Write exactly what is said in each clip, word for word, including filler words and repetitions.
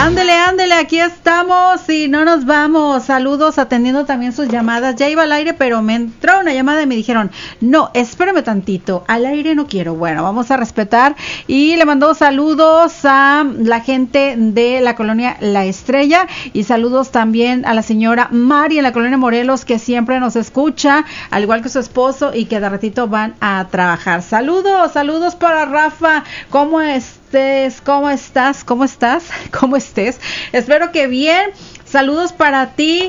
Ándele, ándele, aquí estamos y no nos vamos. Saludos, atendiendo también sus llamadas. Ya iba al aire, pero me entró una llamada y me dijeron, no, espérame tantito, al aire no quiero. Bueno, vamos a respetar y le mando saludos a la gente de la colonia La Estrella y saludos también a la señora Mari en la colonia Morelos, que siempre nos escucha, al igual que su esposo, y que de ratito van a trabajar. Saludos, saludos para Rafa. ¿Cómo estés? ¿Cómo estás? ¿Cómo estás? ¿Cómo estés? Espero que bien. Saludos para ti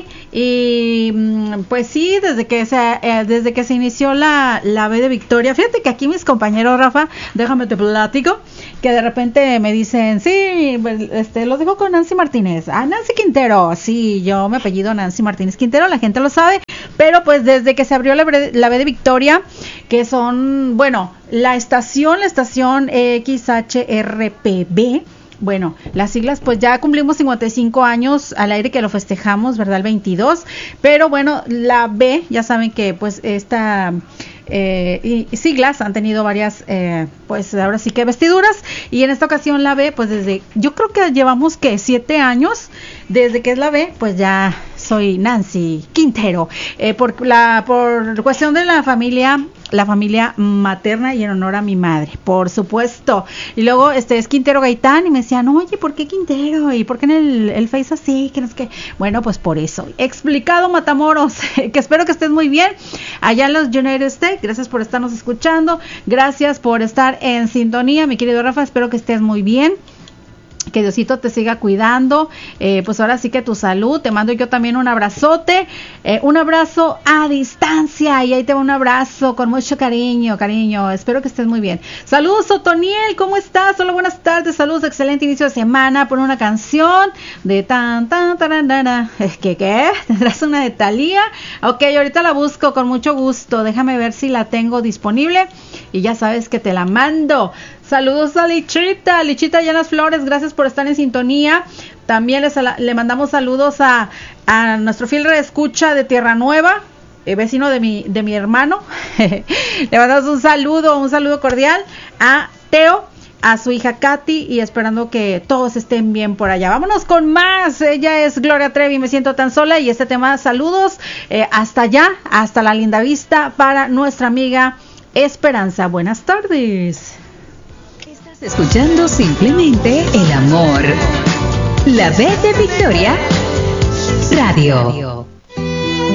y pues sí, desde que se eh, desde que se inició la, la B de Victoria, fíjate que aquí mis compañeros, Rafa, déjame te platico, que de repente me dicen, sí, este, los dejo con Nancy Martínez, ah, Nancy Quintero, sí, yo me apellido Nancy Martínez Quintero, la gente lo sabe, pero pues desde que se abrió la, la B de Victoria, que son, bueno, la estación, la estación X H R P B, bueno, las siglas, pues ya cumplimos cincuenta y cinco años al aire, que lo festejamos, ¿verdad? El veintidós, pero bueno, la B, ya saben que pues esta eh, y siglas han tenido varias, eh, pues ahora sí que vestiduras, y en esta ocasión la B, pues desde, yo creo que llevamos que siete años, desde que es la B, pues ya soy Nancy Quintero, eh, por la por cuestión de la familia, la familia materna y en honor a mi madre, por supuesto. Y luego este es Quintero Gaitán y me decían, oye, ¿por qué Quintero? ¿Y por qué en el, el Face así? Que no es que, bueno, pues por eso. Explicado, Matamoros, que espero que estés muy bien allá en los United States. Gracias por estarnos escuchando, gracias por estar en sintonía, mi querido Rafa, espero que estés muy bien. Que Diosito te siga cuidando, eh, pues ahora sí que tu salud, te mando yo también un abrazote, eh, un abrazo a distancia, y ahí te va un abrazo con mucho cariño, cariño, espero que estés muy bien. Saludos, Otoniel, ¿cómo estás? Hola, buenas tardes, saludos, excelente inicio de semana, por una canción de tan, tan, tan, tan, es que, ¿qué? ¿Tendrás una de Thalía? Ok, ahorita la busco con mucho gusto, déjame ver si la tengo disponible, y ya sabes que te la mando. Saludos a Lichita, Lichita Llanas Flores, gracias por estar en sintonía. También les, le mandamos saludos a, a nuestro fiel reescucha de Tierra Nueva, eh, vecino de mi, de mi hermano. Le mandamos un saludo, un saludo cordial a Teo, a su hija Katy, y esperando que todos estén bien por allá. Vámonos con más. Ella es Gloria Trevi, Me Siento Tan Sola, y este tema, saludos eh, hasta allá, hasta la linda vista, para nuestra amiga Esperanza. Buenas tardes. Escuchando simplemente el amor. La B de Victoria Radio.